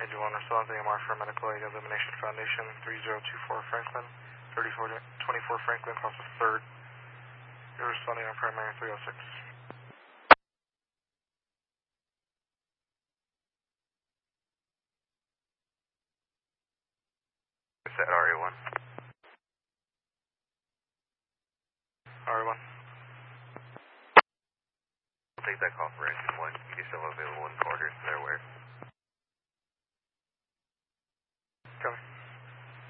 Angel 1 responds AMR for Medical Aid Elimination Foundation, 3024 Franklin, 24 Franklin, cross the 3rd. You're responding on primary 306. Set RA1. RA1. I'll take that call for engine 1. You can still available in quarters. They're aware.